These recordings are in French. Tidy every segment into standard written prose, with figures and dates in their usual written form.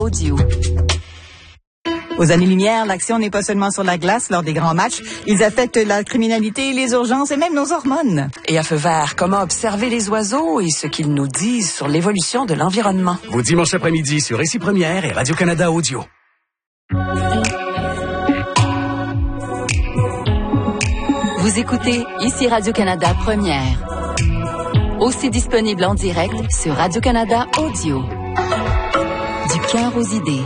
Audio. Aux années-lumière, l'action n'est pas seulement sur la glace lors des grands matchs. Ils affectent la criminalité, les urgences et même nos hormones. Et à feu vert, comment observer les oiseaux et ce qu'ils nous disent sur l'évolution de l'environnement. Vos dimanches après-midi sur Ici Première et Radio-Canada Audio. Vous écoutez Ici Radio-Canada Première. Aussi disponible en direct sur Radio-Canada Audio. Du cœur aux idées.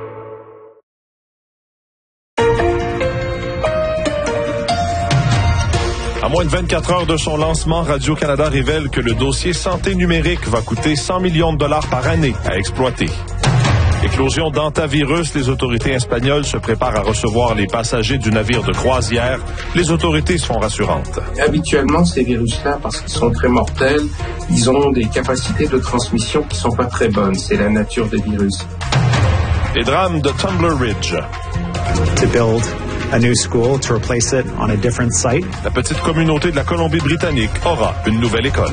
À moins de 24 heures de son lancement, Radio-Canada révèle que le dossier santé numérique va coûter 100 millions de dollars par année à exploiter. Éclosion d'hantavirus, les autorités espagnoles se préparent à recevoir les passagers du navire de croisière. Les autorités sont rassurantes. Habituellement, ces virus-là, parce qu'ils sont très mortels, ils ont des capacités de transmission qui sont pas très bonnes. C'est la nature des virus. Les drames de Tumbler Ridge. To build a new school, to replace it on a different site. La petite communauté de la Colombie-Britannique aura une nouvelle école.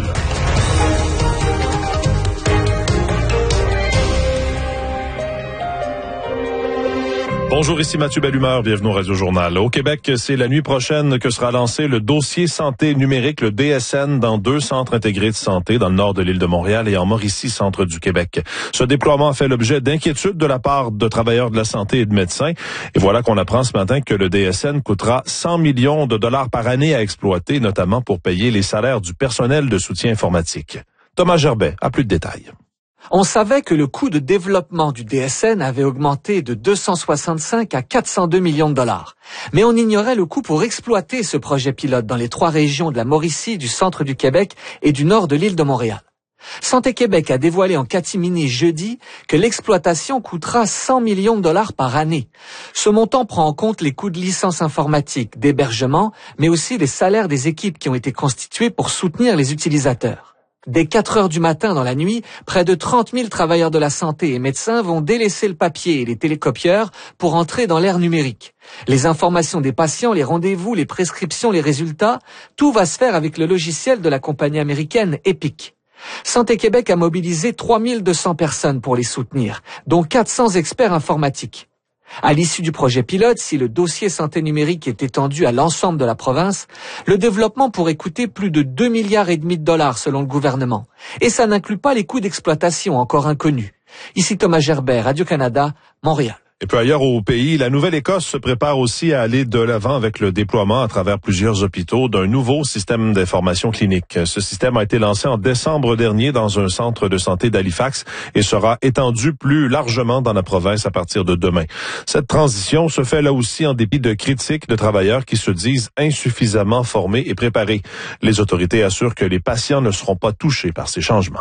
Bonjour, ici Mathieu Bellumeur, bienvenue au Radio-Journal. Au Québec, c'est la nuit prochaine que sera lancé le dossier santé numérique, le DSN, dans 2 centres intégrés de santé dans le nord de l'île de Montréal et en Mauricie, centre du Québec. Ce déploiement a fait l'objet d'inquiétudes de la part de travailleurs de la santé et de médecins. Et voilà qu'on apprend ce matin que le DSN coûtera 100 millions de dollars par année à exploiter, notamment pour payer les salaires du personnel de soutien informatique. Thomas Gerbet a plus de détails. On savait que le coût de développement du DSN avait augmenté de 265 à 402 millions de dollars. Mais on ignorait le coût pour exploiter ce projet pilote dans les 3 régions de la Mauricie, du centre du Québec et du nord de l'île de Montréal. Santé Québec a dévoilé en catimini jeudi que l'exploitation coûtera 100 millions de dollars par année. Ce montant prend en compte les coûts de licence informatique, d'hébergement, mais aussi les salaires des équipes qui ont été constituées pour soutenir les utilisateurs. Dès 4 heures du matin dans la nuit, près de 30 000 travailleurs de la santé et médecins vont délaisser le papier et les télécopieurs pour entrer dans l'ère numérique. Les informations des patients, les rendez-vous, les prescriptions, les résultats, tout va se faire avec le logiciel de la compagnie américaine Epic. Santé Québec a mobilisé 3 200 personnes pour les soutenir, dont 400 experts informatiques. À l'issue du projet pilote, si le dossier santé numérique est étendu à l'ensemble de la province, le développement pourrait coûter plus de 2,5 milliards de dollars selon le gouvernement. Et ça n'inclut pas les coûts d'exploitation encore inconnus. Ici Thomas Gerbet, Radio-Canada, Montréal. Et puis ailleurs au pays, la Nouvelle-Écosse se prépare aussi à aller de l'avant avec le déploiement à travers plusieurs hôpitaux d'un nouveau système d'information clinique. Ce système a été lancé en décembre dernier dans un centre de santé d'Halifax et sera étendu plus largement dans la province à partir de demain. Cette transition se fait là aussi en dépit de critiques de travailleurs qui se disent insuffisamment formés et préparés. Les autorités assurent que les patients ne seront pas touchés par ces changements.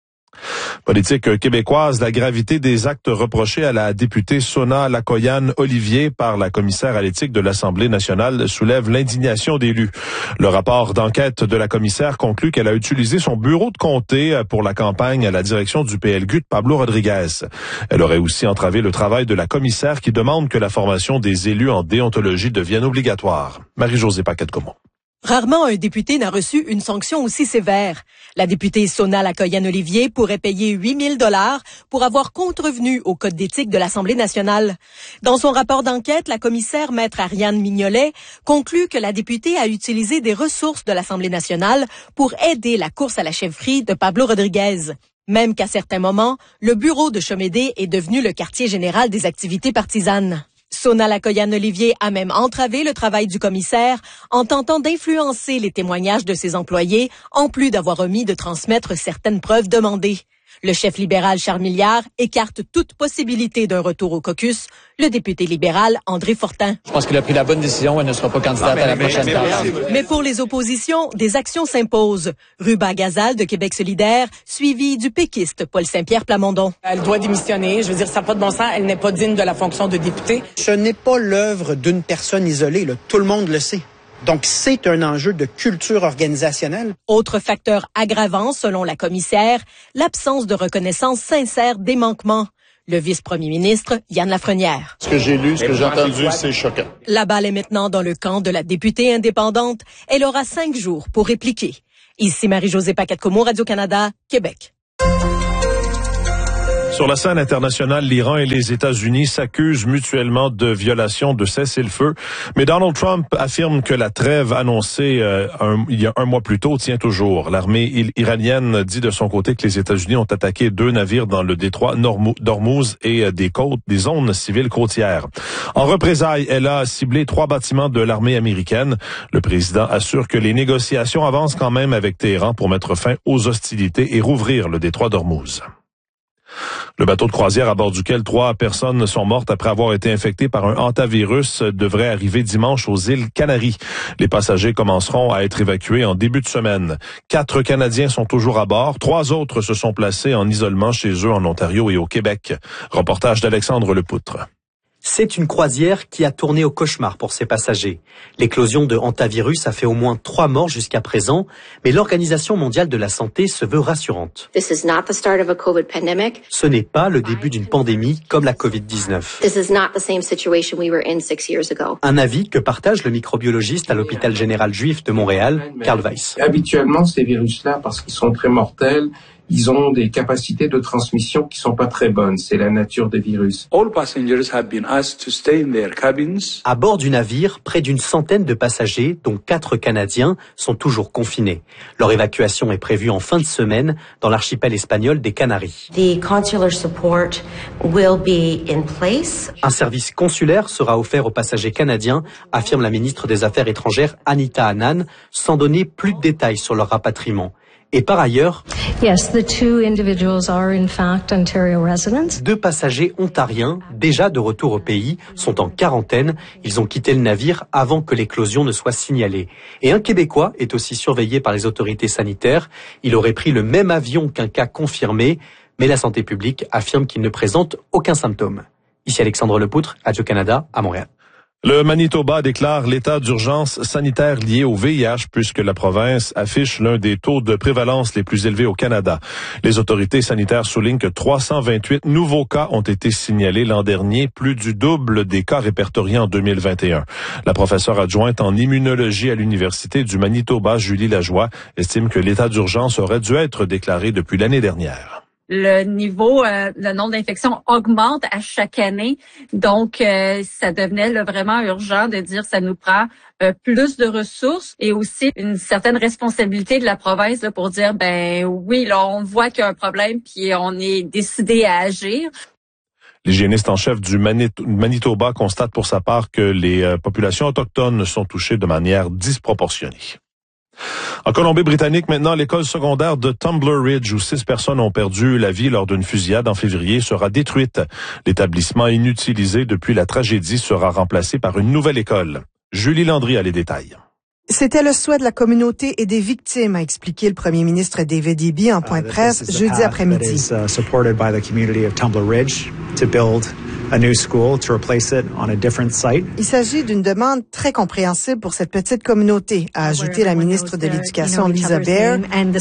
Politique québécoise, la gravité des actes reprochés à la députée Sona Lakoyan-Olivier par la commissaire à l'éthique de l'Assemblée nationale soulève l'indignation d'élus. Le rapport d'enquête de la commissaire conclut qu'elle a utilisé son bureau de comté pour la campagne à la direction du PLQ de Pablo Rodriguez. Elle aurait aussi entravé le travail de la commissaire qui demande que la formation des élus en déontologie devienne obligatoire. Marie-Josée Paquette-Comont. Rarement un député n'a reçu une sanction aussi sévère. La députée Sona Lakoyan-Olivier pourrait payer 8 000 $ pour avoir contrevenu au code d'éthique de l'Assemblée nationale. Dans son rapport d'enquête, la commissaire maître Ariane Mignolet conclut que la députée a utilisé des ressources de l'Assemblée nationale pour aider la course à la chefferie de Pablo Rodriguez. Même qu'à certains moments, le bureau de Chomédé est devenu le quartier général des activités partisanes. Sona Lakoyan-Olivier a même entravé le travail du commissaire en tentant d'influencer les témoignages de ses employés, en plus d'avoir omis de transmettre certaines preuves demandées. Le chef libéral Charles Milliard écarte toute possibilité d'un retour au caucus. Le député libéral André Fortin. Je pense qu'il a pris la bonne décision. Elle ne sera pas candidate à la prochaine campagne. Mais pour les oppositions, des actions s'imposent. Ruba Gazal de Québec solidaire, suivi du péquiste Paul Saint-Pierre Plamondon. Elle doit démissionner. Je veux dire, ça n'a pas de bon sens. Elle n'est pas digne de la fonction de députée. Ce n'est pas l'œuvre d'une personne isolée. Là. Tout le monde le sait. Donc, c'est un enjeu de culture organisationnelle. Autre facteur aggravant, selon la commissaire, l'absence de reconnaissance sincère des manquements. Le vice-premier ministre, Yann Lafrenière. Ce que j'ai lu, ce que j'ai entendu, c'est choquant. La balle est maintenant dans le camp de la députée indépendante. Elle aura 5 jours pour répliquer. Ici Marie-Josée Paquette-Comont, Radio-Canada, Québec. Sur la scène internationale, l'Iran et les États-Unis s'accusent mutuellement de violation de cessez-le-feu. Mais Donald Trump affirme que la trêve annoncée il y a un mois plus tôt tient toujours. L'armée iranienne dit de son côté que les États-Unis ont attaqué 2 navires dans le détroit d'Ormuz et des zones civiles côtières. En représailles, elle a ciblé 3 bâtiments de l'armée américaine. Le président assure que les négociations avancent quand même avec Téhéran pour mettre fin aux hostilités et rouvrir le détroit d'Ormuz. Le bateau de croisière à bord duquel 3 personnes sont mortes après avoir été infectées par un hantavirus devrait arriver dimanche aux îles Canaries. Les passagers commenceront à être évacués en début de semaine. 4 Canadiens sont toujours à bord. 3 autres se sont placés en isolement chez eux en Ontario et au Québec. Reportage d'Alexandre Lepoutre. C'est une croisière qui a tourné au cauchemar pour ses passagers. L'éclosion de hantavirus a fait au moins 3 morts jusqu'à présent, mais l'Organisation mondiale de la santé se veut rassurante. Ce n'est pas le début d'une pandémie comme la COVID-19. Un avis que partage le microbiologiste à l'hôpital général juif de Montréal, Karl Weiss. Habituellement, ces virus-là, parce qu'ils sont très mortels, ils ont des capacités de transmission qui sont pas très bonnes. C'est la nature des virus. À bord du navire, près d'une centaine de passagers, dont 4 Canadiens, sont toujours confinés. Leur évacuation est prévue en fin de semaine dans l'archipel espagnol des Canaries. Un service consulaire sera offert aux passagers canadiens, affirme la ministre des Affaires étrangères Anita Anand, sans donner plus de détails sur leur rapatriement. Et par ailleurs, 2 passagers ontariens, déjà de retour au pays, sont en quarantaine. Ils ont quitté le navire avant que l'éclosion ne soit signalée. Et un Québécois est aussi surveillé par les autorités sanitaires. Il aurait pris le même avion qu'un cas confirmé, mais la santé publique affirme qu'il ne présente aucun symptôme. Ici Alexandre Lepoutre, Radio-Canada, à Montréal. Le Manitoba déclare l'état d'urgence sanitaire lié au VIH puisque la province affiche l'un des taux de prévalence les plus élevés au Canada. Les autorités sanitaires soulignent que 328 nouveaux cas ont été signalés l'an dernier, plus du double des cas répertoriés en 2021. La professeure adjointe en immunologie à l'Université du Manitoba, Julie Lajoie, estime que l'état d'urgence aurait dû être déclaré depuis l'année dernière. Le niveau, le nombre d'infections augmente à chaque année. Donc, ça devenait vraiment urgent de dire ça nous prend plus de ressources et aussi une certaine responsabilité de la province là, pour dire, oui, là, on voit qu'il y a un problème puis on est décidé à agir. L'hygiéniste en chef du Manitoba constate pour sa part que les populations autochtones sont touchées de manière disproportionnée. En Colombie-Britannique, maintenant, l'école secondaire de Tumbler Ridge, où 6 personnes ont perdu la vie lors d'une fusillade en février, sera détruite. L'établissement inutilisé depuis la tragédie sera remplacé par une nouvelle école. Julie Landry a les détails. C'était le souhait de la communauté et des victimes, a expliqué le premier ministre David Eby en point de presse jeudi après-midi. Il s'agit d'une demande très compréhensible pour cette petite communauté, a ajouté la ministre de l'Éducation Lisa Bair.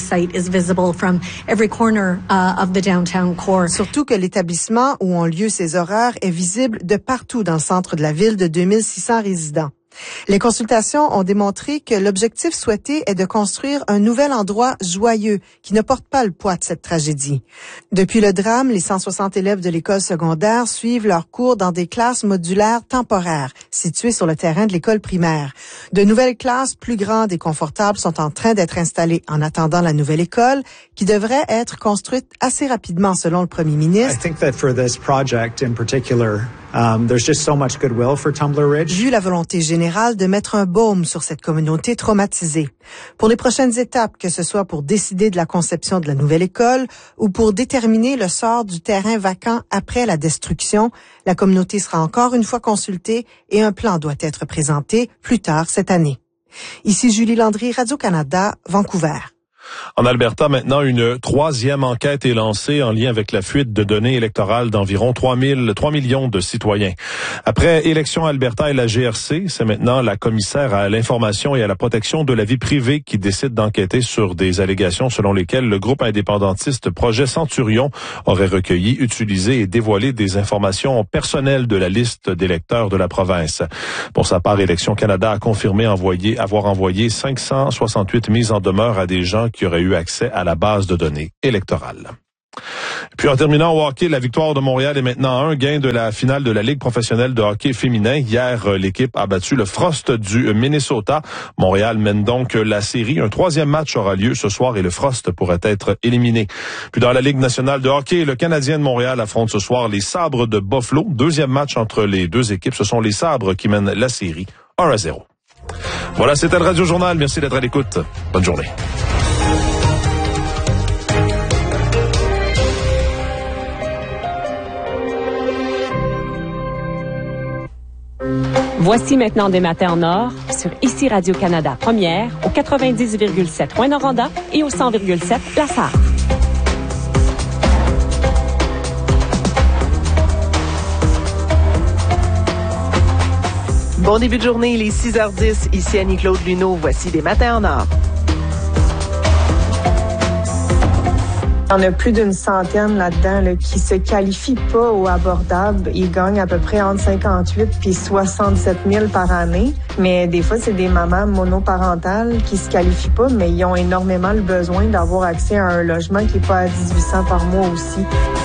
Surtout que l'établissement où ont lieu ces horreurs est visible de partout dans le centre de la ville de 2600 résidents. Les consultations ont démontré que l'objectif souhaité est de construire un nouvel endroit joyeux qui ne porte pas le poids de cette tragédie. Depuis le drame, les 160 élèves de l'école secondaire suivent leurs cours dans des classes modulaires temporaires situées sur le terrain de l'école primaire. De nouvelles classes plus grandes et confortables sont en train d'être installées en attendant la nouvelle école qui devrait être construite assez rapidement selon le premier ministre. Vu la volonté générale de mettre un baume sur cette communauté traumatisée. Pour les prochaines étapes, que ce soit pour décider de la conception de la nouvelle école ou pour déterminer le sort du terrain vacant après la destruction, la communauté sera encore une fois consultée et un plan doit être présenté plus tard cette année. Ici Julie Landry, Radio-Canada, Vancouver. En Alberta, maintenant, une 3e enquête est lancée en lien avec la fuite de données électorales d'environ 3 millions de citoyens. Après Élections Alberta et la GRC, c'est maintenant la commissaire à l'information et à la protection de la vie privée qui décide d'enquêter sur des allégations selon lesquelles le groupe indépendantiste Projet Centurion aurait recueilli, utilisé et dévoilé des informations personnelles de la liste d'électeurs de la province. Pour sa part, Élections Canada a confirmé avoir envoyé 568 mises en demeure à des gens qui auraient eu accès à la base de données électorales. Puis en terminant au hockey, la victoire de Montréal est maintenant un gain de la finale de la Ligue professionnelle de hockey féminin. Hier, l'équipe a battu le Frost du Minnesota. Montréal mène donc la série. Un troisième match aura lieu ce soir et le Frost pourrait être éliminé. Puis dans la Ligue nationale de hockey, le Canadien de Montréal affronte ce soir les Sabres de Buffalo. Deuxième match entre les deux équipes. Ce sont les Sabres qui mènent la série 1-0. Voilà, c'était le Radio Journal. Merci d'être à l'écoute. Bonne journée. Voici maintenant des matins en or sur Ici Radio-Canada Première au 90,7 Rouyn-Noranda et au 100,7 La Sarre. Bon début de journée, il est 6h10. Ici Annie-Claude Luneau. Voici des matins en or. Il y en a plus d'une centaine là-dedans là, qui se qualifient pas au abordable. Ils gagnent à peu près entre 58 puis 67 000 par année. Mais des fois, c'est des mamans monoparentales qui se qualifient pas, mais ils ont énormément le besoin d'avoir accès à un logement qui est pas à 1800 par mois aussi.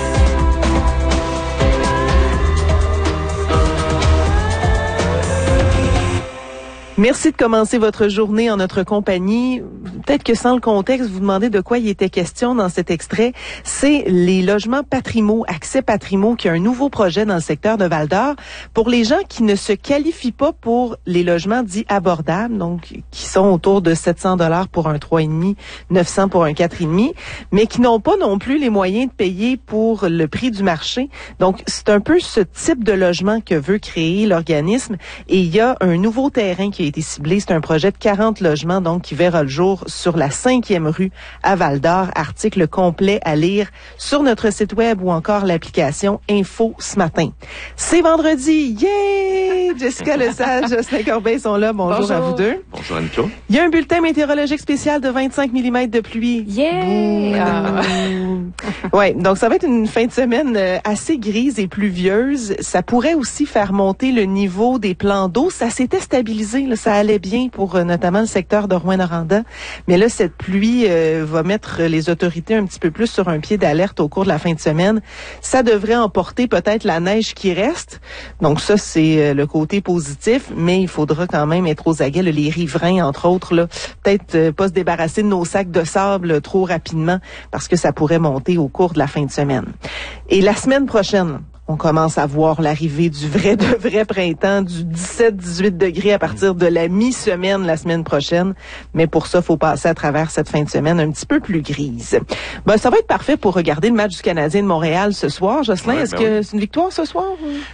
Merci de commencer votre journée en notre compagnie. Peut-être que sans le contexte, vous vous demandez de quoi il était question dans cet extrait. C'est les logements Patrimo, Accès Patrimo, qui est un nouveau projet dans le secteur de Val-d'Or pour les gens qui ne se qualifient pas pour les logements dits abordables, donc qui sont autour de 700 $ pour un 3,5, 900 pour un 4,5, mais qui n'ont pas non plus les moyens de payer pour le prix du marché. Donc, c'est un peu ce type de logement que veut créer l'organisme. Et il y a un nouveau terrain qui a été ciblé. C'est un projet de 40 logements, donc, qui verra le jour sur la 5e rue à Val-d'Or. Article complet à lire sur notre site web ou encore l'application Info ce matin. C'est vendredi. Yeah! Jessica Lesage, Jocelyn Corbeil sont là. Bonjour à vous deux. Bonjour Anita. Il y a un bulletin météorologique spécial de 25 mm de pluie. Yeah! Ouais, donc ça va être une fin de semaine assez grise et pluvieuse. Ça pourrait aussi faire monter le niveau des plans d'eau. Ça s'était stabilisé, là, ça allait bien pour notamment le secteur de Rouyn-Noranda. Mais là, cette pluie va mettre les autorités un petit peu plus sur un pied d'alerte au cours de la fin de semaine. Ça devrait emporter peut-être la neige qui reste. Donc ça, c'est le côté positif, mais il faudra quand même être aux aguets. Là, les riverains, entre autres, là, peut-être pas se débarrasser de nos sacs de sable trop rapidement parce que ça pourrait monter au cours de la fin de semaine. Et la semaine prochaine, on commence à voir l'arrivée du vrai printemps, du 17-18 degrés à partir de la mi-semaine la semaine prochaine. Mais pour ça, il faut passer à travers cette fin de semaine un petit peu plus grise. Ben, ça va être parfait pour regarder le match du Canadien de Montréal ce soir. Jocelyn, est-ce que c'est une victoire ce soir?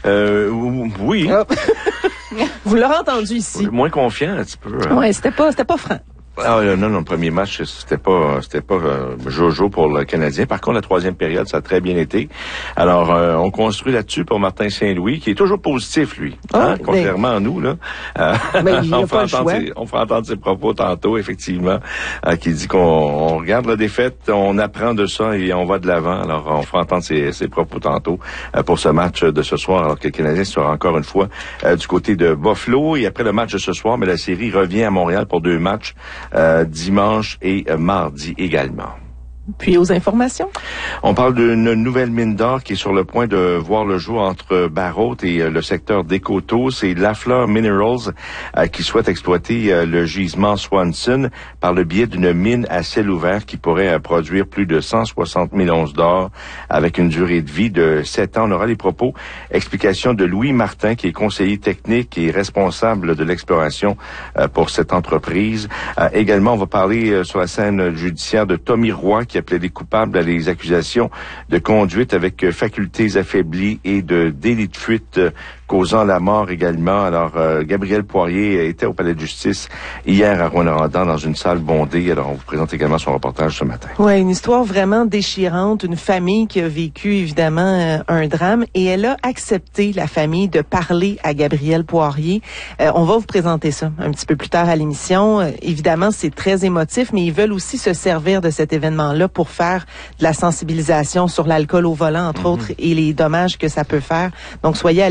Oui. Oh. Vous l'aurez entendu ici. Moins confiant un petit peu. Ouais, c'était pas franc. Ah non, le premier match, c'était pas jojo pour le Canadien. Par contre, la troisième période, ça a très bien été. Alors, on construit là-dessus pour Martin Saint-Louis, qui est toujours positif, lui. Contrairement à nous, là. On fera entendre ses propos tantôt, effectivement, qui dit qu'on regarde la défaite, on apprend de ça et on va de l'avant. Alors, on fera entendre ses propos tantôt pour ce match de ce soir, alors que le Canadien sera encore une fois du côté de Buffalo. Et après le match de ce soir, mais la série revient à Montréal pour 2 matchs. Dimanche et mardi également. Puis aux informations. On parle d'une nouvelle mine d'or qui est sur le point de voir le jour entre Barrault et le secteur d'Écoto. C'est Lafleur Minerals qui souhaite exploiter le gisement Swanson par le biais d'une mine à ciel ouvert qui pourrait produire plus de 160 000 onces d'or avec une durée de vie de 7 ans. On aura les propos, explications de Louis Martin qui est conseiller technique et responsable de l'exploration pour cette entreprise. Également, on va parler sur la scène judiciaire de Tommy Roy qui a plaidé coupable à les accusations de conduite avec facultés affaiblies et de délit de fuite causant la mort également. Alors, Gabriel Poirier était au palais de justice hier à Rouyn-Noranda dans une salle bondée. Alors, on vous présente également son reportage ce matin. Ouais, une histoire vraiment déchirante. Une famille qui a vécu, évidemment, un drame. Et elle a accepté, la famille, de parler à Gabriel Poirier. On va vous présenter ça un petit peu plus tard à l'émission. Évidemment, c'est très émotif, mais ils veulent aussi se servir de cet événement-là pour faire de la sensibilisation sur l'alcool au volant, entre autres, et les dommages que ça peut faire. Donc, soyez à l'écoute, là,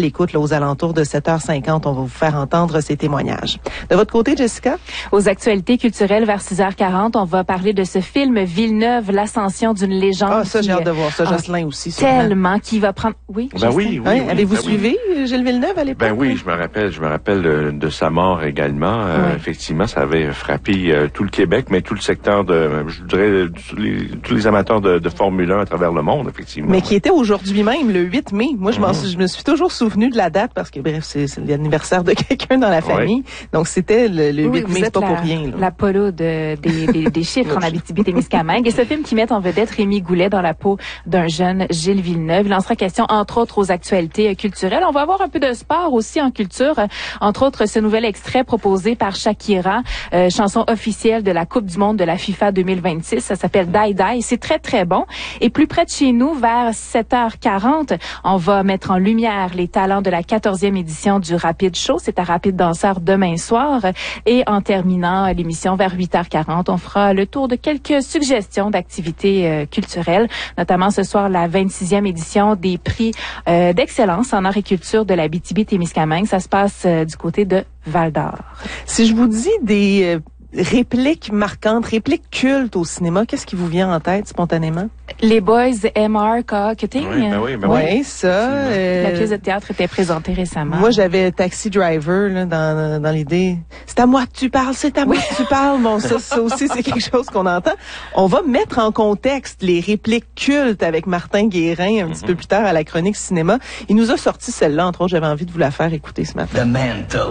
aux alentours de 7h50. On va vous faire entendre ces témoignages. De votre côté, Jessica? Aux actualités culturelles vers 6h40, on va parler de ce film Villeneuve, l'ascension d'une légende. Ah, ça, j'ai hâte de voir ça. Jocelyn aussi. Tellement, qui va prendre... Oui, ben oui. Avez-vous suivi Gilles Villeneuve à l'époque? Ben oui, je me rappelle de sa mort également. Effectivement, ça avait frappé tout le Québec, mais tout le secteur je dirais, tous les amateurs de Formule 1 à travers le monde, effectivement. Mais qui était aujourd'hui même, le 8 mai. Moi, je me suis toujours souvenu de la date parce que, bref, c'est l'anniversaire de quelqu'un dans la famille. Donc, c'était le 8 mai, c'est pas pour rien. L'Apollo des chiffres en Abitibi-Témiscamingue. Et ce film qui met en vedette Rémi Goulet dans la peau d'un jeune Gilles Villeneuve. Il en sera question, entre autres, aux actualités culturelles. On va avoir un peu de sport aussi en culture. Entre autres, ce nouvel extrait proposé par Shakira, chanson officielle de la Coupe du monde de la FIFA 2026. Ça s'appelle Die Die. C'est très, très bon. Et plus près de chez nous, vers 7h40, on va mettre en lumière les talents de la 14e édition du Rapid Show. C'est à Rapid Danseur demain soir. Et en terminant l'émission vers 8h40, on fera le tour de quelques suggestions d'activités culturelles, notamment ce soir la 26e édition des prix d'excellence en art et culture de la Abitibi-Témiscamingue. Ça se passe du côté de Val-d'Or. Si je vous dis des répliques marquantes, répliques cultes au cinéma, qu'est-ce qui vous vient en tête spontanément? Les Boys, MR, Cutting. Oui, ça. La pièce de théâtre était présentée récemment. Moi, j'avais Taxi Driver là, dans l'idée. C'est à moi que tu parles, c'est à moi que tu parles. Bon, ça aussi, c'est quelque chose qu'on entend. On va mettre en contexte les répliques cultes avec Martin Guérin un petit peu plus tard à la chronique cinéma. Il nous a sorti celle-là, entre autres, j'avais envie de vous la faire écouter ce matin. The mental.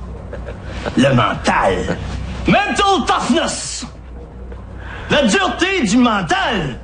Le mental. Mental toughness. La dureté du mental.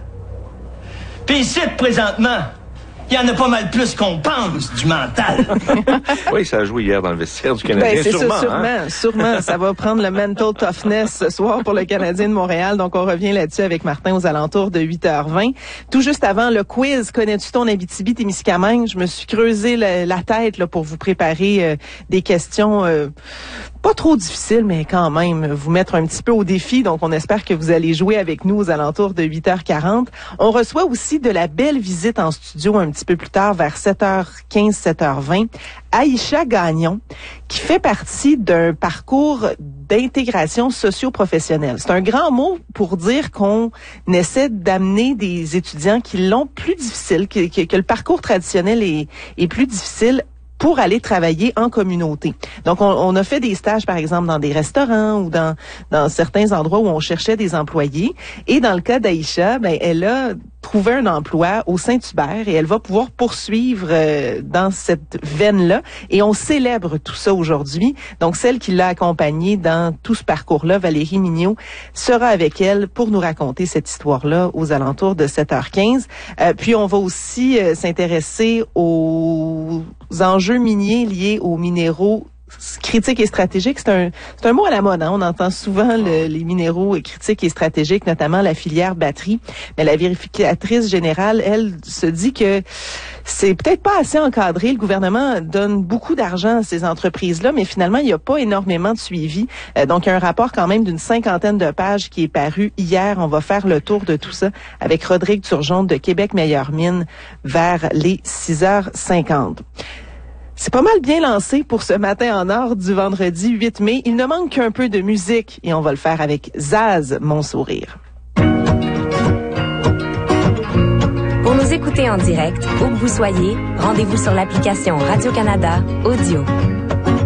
Puis ici, présentement, il y en a pas mal plus qu'on pense du mental. Oui, ça a joué hier dans le vestiaire du Canadien. C'est sûrement. Ça va prendre le mental toughness ce soir pour le Canadien de Montréal. Donc, on revient là-dessus avec Martin aux alentours de 8h20. Tout juste avant le quiz, connais-tu ton Abitibi-Témiscamingue? Je me suis creusé la tête là, pour vous préparer des questions pas trop difficiles, mais quand même vous mettre un petit peu au défi. Donc, on espère que vous allez jouer avec nous aux alentours de 8h40. On reçoit aussi de la belle visite en studio un petit peu plus tard, vers 7h15, 7h20. Aïcha Gagnon, qui fait partie d'un parcours d'intégration socio-professionnelle. C'est un grand mot pour dire qu'on essaie d'amener des étudiants qui l'ont plus difficile, que le parcours traditionnel est plus difficile, pour aller travailler en communauté. Donc, on a fait des stages, par exemple, dans des restaurants ou dans certains endroits où on cherchait des employés. Et dans le cas d'Aïcha, elle a trouvé un emploi au Saint-Hubert et elle va pouvoir poursuivre dans cette veine-là. Et on célèbre tout ça aujourd'hui. Donc, celle qui l'a accompagnée dans tout ce parcours-là, Valérie Mignot, sera avec elle pour nous raconter cette histoire-là aux alentours de 7h15. Puis, on va aussi s'intéresser aux enjeux miniers liés aux minéraux critiques et stratégiques. C'est un mot à la mode, hein? On entend souvent les minéraux critiques et stratégiques, notamment la filière batterie. Mais la vérificatrice générale, elle, se dit que c'est peut-être pas assez encadré. Le gouvernement donne beaucoup d'argent à ces entreprises-là, mais finalement, il n'y a pas énormément de suivi. Donc, il y a un rapport quand même d'une 50aine de pages qui est paru hier. On va faire le tour de tout ça avec Rodrigue Turgeon de Québec Meilleure Mine vers les 6h50. C'est pas mal bien lancé pour ce matin en or du vendredi 8 mai. Il ne manque qu'un peu de musique et on va le faire avec Zaz, Mon Sourire. Pour nous écouter en direct, où que vous soyez, rendez-vous sur l'application Radio-Canada Audio.